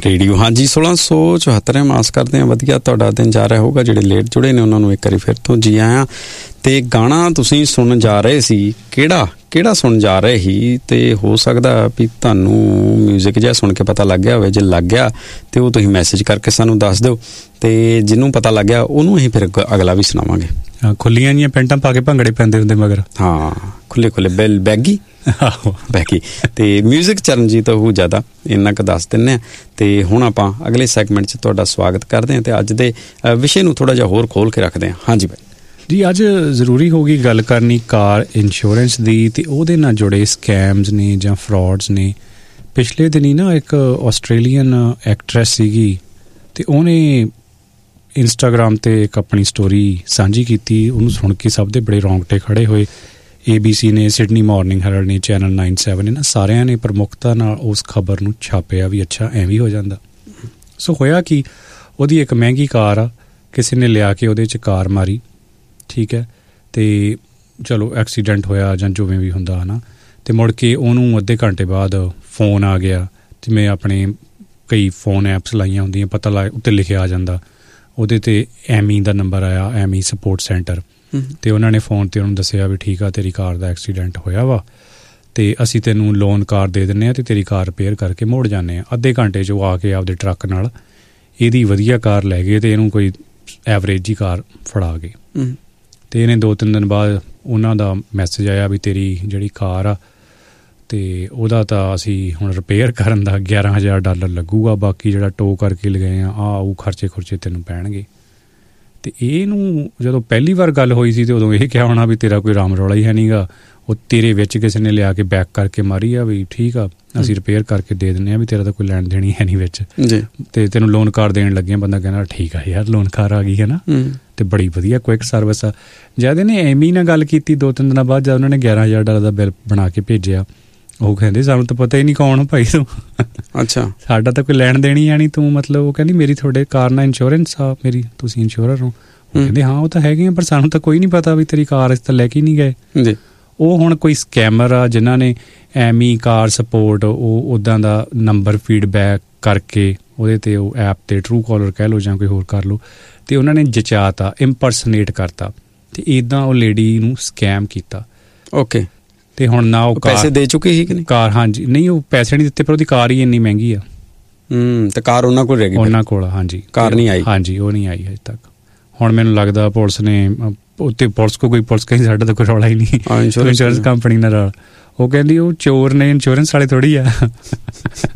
Radio. ਹਾਂਜੀ 1674 ਆਸ ਕਰਦੇ ਹਾਂ ਵਧੀਆ ਤੁਹਾਡਾ ਦਿਨ ਜਾ ਰਿਹਾ ਹੋਊਗਾ। ਜਿਹੜੇ ਲੇਟ ਜੁੜੇ ਨੇ ਉਹਨਾਂ ਨੂੰ ਇੱਕ ਵਾਰੀ ਫਿਰ ਤੋਂ ਜੀ ਆਇਆਂ। ਤੇ ਗਾਣਾ ਤੁਸੀਂ ਸੁਣਨ ਜਾ ਰਹੇ ਸੀ, ਕਿਹੜਾ ਸੁਣਨ ਜਾ ਰਹੇ ਸੀ? ਤੇ ਹੋ ਸਕਦਾ ਵੀ ਤੁਹਾਨੂੰ ਮਿਊਜ਼ਿਕ ਜਿਹਾ ਸੁਣ ਕੇ ਪਤਾ ਲੱਗ ਗਿਆ ਹੋਵੇ। ਜੇ ਲੱਗ ਗਿਆ ਤੇ ਉਹ ਤੁਸੀਂ ਮੈਸੇਜ ਕਰਕੇ ਸਾਨੂੰ ਦੱਸ ਦਿਓ, ਤੇ ਜਿਹਨੂੰ ਪਤਾ ਲੱਗ ਗਿਆ ਉਹਨੂੰ ਅਸੀਂ ਫਿਰ ਅਗਲਾ ਵੀ ਸੁਣਾਵਾਂਗੇ। ਖੁੱਲੀਆਂ ਜੀਆਂ ਪੈਂਟਾਂ ਪਾ ਕੇ ਭੰਗੜੇ ਪੈਂਦੇ ਹੁੰਦੇ ਮਗਰ, ਹਾਂ ਖੁੱਲੇ ਬੈਗੀ ਬੈਗੀ। ਤੇ ਮਿਊਜ਼ਿਕ ਚਰਨਜੀਤ ਉਹ ਜ਼ਿਆਦਾ ਇੰਨਾ ਕੁ ਦੱਸ ਦਿੰਦੇ ਹਾਂ। ਤੇ ਹੁਣ ਆਪਾਂ ਅਗਲੇ ਸੈਗਮੈਂਟ 'ਚ ਤੁਹਾਡਾ ਸਵਾਗਤ ਕਰਦੇ ਹਾਂ ਤੇ ਅੱਜ ਦੇ ਵਿਸ਼ੇ ਨੂੰ ਥੋੜ੍ਹਾ ਜਿਹਾ ਹੋਰ ਖੋਲ੍ਹ ਕੇ ਰੱਖਦੇ ਹਾਂ। ਹਾਂਜੀ ਬਾਈ ਜੀ, ਅੱਜ ਜ਼ਰੂਰੀ ਹੋ ਗਈ ਗੱਲ ਕਰਨੀ ਕਾਰ ਇੰਸ਼ੋਰੈਂਸ ਦੀ, ਤੇ ਉਹਦੇ ਨਾਲ ਜੁੜੇ ਸਕੈਮਸ ਨੇ ਜਾਂ ਫਰੋਡਸ ਨੇ। ਪਿਛਲੇ ਦਿਨੀ ਨਾ ਇੱਕ ਆਸਟ੍ਰੇਲੀਅਨ ਐਕਟਰੈਸ ਸੀਗੀ, ਤੇ ਉਹਨੇ ਇੰਸਟਾਗ੍ਰਾਮ 'ਤੇ ਇੱਕ ਆਪਣੀ ਸਟੋਰੀ ਸਾਂਝੀ ਕੀਤੀ। ਉਹਨੂੰ ਸੁਣ ਕੇ ਸਭ ਦੇ ਬੜੇ ਰੌਂਗਟੇ ਖੜ੍ਹੇ ਹੋਏ। ABC ਨੇ, ਸਿਡਨੀ ਮਾਰਨਿੰਗ ਹੈਰਲਡ ਨੇ, ਚੈਨਲ 97 ਨੇ ਨਾ, ਸਾਰਿਆਂ ਨੇ ਪ੍ਰਮੁੱਖਤਾ ਨਾਲ ਉਸ ਖਬਰ ਨੂੰ ਛਾਪਿਆ ਵੀ ਅੱਛਾ ਐਵੇਂ ਹੋ ਜਾਂਦਾ। ਸੋ ਹੋਇਆ ਕਿ ਉਹਦੀ ਇੱਕ ਮਹਿੰਗੀ ਕਾਰ ਆ, ਕਿਸੇ ਨੇ ਲਿਆ ਕੇ ਉਹਦੇ 'ਚ ਕਾਰ ਮਾਰੀ, ਠੀਕ ਹੈ, ਤੇ ਚਲੋ ਐਕਸੀਡੈਂਟ ਹੋਇਆ ਜਾਂ ਜਿਵੇਂ ਵੀ ਹੁੰਦਾ ਹੈ ਨਾ। ਅਤੇ ਮੁੜ ਕੇ ਉਹਨੂੰ ਅੱਧੇ ਘੰਟੇ ਬਾਅਦ ਫੋਨ ਆ ਗਿਆ, ਜਿਵੇਂ ਆਪਣੇ ਕਈ ਫੋਨ ਐਪਸ ਲਾਈਆਂ ਹੁੰਦੀਆਂ, ਪਤਾ ਉੱਤੇ ਲਿਖਿਆ ਆ ਜਾਂਦਾ, ਉਹਦੇ 'ਤੇ ਐਮੀ ਦਾ ਨੰਬਰ ਆਇਆ, ਐਮੀ ਸਪੋਰਟ ਸੈਂਟਰ। ਅਤੇ ਉਹਨਾਂ ਨੇ ਫੋਨ 'ਤੇ ਉਹਨੂੰ ਦੱਸਿਆ ਵੀ ਠੀਕ ਆ, ਤੇਰੀ ਕਾਰ ਦਾ ਐਕਸੀਡੈਂਟ ਹੋਇਆ ਵਾ, ਅਤੇ ਅਸੀਂ ਤੈਨੂੰ ਲੋਨ ਕਾਰ ਦੇ ਦਿੰਦੇ ਹਾਂ ਅਤੇ ਤੇਰੀ ਕਾਰ ਰਿਪੇਅਰ ਕਰਕੇ ਮੋੜ ਜਾਂਦੇ ਹਾਂ। ਅੱਧੇ ਘੰਟੇ 'ਚ ਉਹ ਆ ਕੇ ਆਪਦੇ ਟਰੱਕ ਨਾਲ ਇਹਦੀ ਵਧੀਆ ਕਾਰ ਲੈ ਗਏ ਅਤੇ ਇਹਨੂੰ ਕੋਈ ਐਵਰੇਜ ਜੀ ਕਾਰ ਫੜਾ ਗਏ। ਅਤੇ ਇਹਨੇ 2-3 ਦਿਨ ਬਾਅਦ ਉਹਨਾਂ ਦਾ ਮੈਸੇਜ ਆਇਆ ਵੀ ਤੇਰੀ ਜਿਹੜੀ ਕਾਰ ਆ ਅਤੇ ਉਹਦਾ ਤਾਂ ਅਸੀਂ ਹੁਣ ਰਿਪੇਅਰ ਕਰਨ ਦਾ $11,000 ਲੱਗੂਗਾ, ਬਾਕੀ ਜਿਹੜਾ ਟੋ ਕਰਕੇ ਲਗਾਏ ਆ ਉਹ ਖਰਚੇ ਤੈਨੂੰ ਪੈਣਗੇ। ਅਤੇ ਇਹਨੂੰ ਜਦੋਂ ਪਹਿਲੀ ਵਾਰ ਗੱਲ ਹੋਈ ਸੀ ਅਤੇ ਉਦੋਂ ਇਹ ਕਿਹਾ ਹੋਣਾ ਵੀ ਤੇਰਾ ਕੋਈ ਰਾਮ ਰੌਲਾ ਹੀ ਹੈ ਨਹੀਂ ਗਾ, ਉਹ ਤੇਰੇ ਵਿੱਚ ਕਿਸੇ ਨੇ ਲਿਆ ਕੇ ਬੈਕ ਕਰਕੇ ਮਾਰੀ ਆ ਵੀ ਠੀਕ ਆ, ਅਸੀਂ ਰਿਪੇਅਰ ਕਰਕੇ ਦੇ ਦਿੰਦੇ ਹਾਂ, ਵੀ ਤੇਰਾ ਤਾਂ ਕੋਈ ਲੈਣ ਦੇਣੀ ਹੈ ਨਹੀਂ ਵਿੱਚ, ਅਤੇ ਤੈਨੂੰ ਲੋਨ ਕਾਰ ਦੇਣ ਲੱਗੇ। ਬੰਦਾ ਕਹਿੰਦਾ ਠੀਕ ਆ ਯਾਰ, ਲੋਨ ਕਾਰ ਆ ਗਈ ਹੈ ਨਾ, ਅਤੇ ਬੜੀ ਵਧੀਆ ਕੁਇਕ ਸਰਵਿਸ ਆ। ਜਦ ਇਹਨੇ ਐਮੀ ਨਾਲ ਗੱਲ ਕੀਤੀ 2-3 ਦਿਨਾਂ ਬਾਅਦ, ਜਦ ਉਹਨਾਂ ਨੇ $11,000 ਦਾ ਬਿੱਲ ਬਣਾ ਕੇ ਭੇਜਿਆ, ਉਹ ਕਹਿੰਦੇ ਸਾਨੂੰ ਤਾਂ ਪਤਾ ਹੀ ਨਹੀਂ ਕੌਣ ਭਾਈ ਤੂੰ, ਅੱਛਾ ਸਾਡਾ ਤਾਂ ਕੋਈ ਲੈਣ ਦੇਣੀ ਹੈ ਨਹੀਂ ਤੂੰ, ਮਤਲਬ ਉਹ ਕਹਿੰਦੀ ਮੇਰੀ ਤੁਹਾਡੇ ਕਾਰ ਨਾਲ ਇੰਸ਼ੋਰੈਂਸ ਆ, ਮੇਰੀ ਤੁਸੀਂ ਇੰਸ਼ੋਰਰ ਹੋ। ਉਹ ਕਹਿੰਦੇ ਹਾਂ ਉਹ ਤਾਂ ਹੈਗੇ ਆ, ਪਰ ਸਾਨੂੰ ਤਾਂ ਕੋਈ ਨਹੀਂ ਪਤਾ ਵੀ ਤੇਰੀ ਕਾਰ ਅਸੀਂ ਤਾਂ ਲੈ ਕੇ ਨਹੀਂ ਗਏ। ਉਹ ਹੁਣ ਕੋਈ ਸਕੈਮਰ ਆ ਜਿਨ੍ਹਾਂ ਨੇ ਐਮੀ ਕਾਰ ਸਪੋਰਟ ਉਹ ਉੱਦਾਂ ਦਾ ਨੰਬਰ ਫੀਡਬੈਕ ਕਰਕੇ ਉਹਦੇ 'ਤੇ ਉਹ ਐਪ 'ਤੇ ਟਰੂ ਕਾਲਰ ਕਹਿ ਲਓ ਜਾਂ ਕੋਈ ਹੋਰ ਕਰ ਲਓ, ਅਤੇ ਉਹਨਾਂ ਨੇ ਜਚਾਤਾ, ਇੰਪਰਸਨੇਟ ਕਰਤਾ, ਅਤੇ ਇੱਦਾਂ ਉਹ ਲੇਡੀ ਨੂੰ ਸਕੈਮ ਕੀਤਾ। ਓਕੇ, ਅਤੇ ਹੁਣ ਨਾ ਉਹ ਪੈਸੇ ਦੇ ਚੁੱਕੇ ਸੀ ਕਿ ਨਹੀਂ? ਕਾਰ ਹਾਂਜੀ, ਨਹੀਂ ਉਹ ਪੈਸੇ ਨਹੀਂ ਦਿੱਤੇ, ਪਰ ਉਹਦੀ ਕਾਰ ਹੀ ਇੰਨੀ ਮਹਿੰਗੀ ਆ। ਅਤੇ ਕਾਰ ਉਹਨਾਂ ਕੋਲ ਰਹਿ ਗਈ? ਉਹਨਾਂ ਕੋਲ, ਹਾਂਜੀ। ਕਾਰ ਨਹੀਂ ਆਈ? ਹਾਂਜੀ, ਉਹ ਨਹੀਂ ਆਈ ਹਜੇ ਤੱਕ। ਹੁਣ ਮੈਨੂੰ ਲੱਗਦਾ ਪੁਲਿਸ ਨੇ ਉੱਤੇ, ਪੁਲਿਸ ਕਹੀ ਸਾਡਾ ਤਾਂ ਕੋਈ ਰੌਲਾ ਹੀ ਨਹੀਂ ਇੰਸ਼ੋਰੈਂਸ ਕੰਪਨੀ ਨਾਲ। ਉਹ ਕਹਿੰਦੀ ਉਹ ਚੋਰ ਨੇ, ਇੰਸ਼ੋਰੈਂਸ ਵਾਲੇ ਥੋੜ੍ਹੀ ਆ।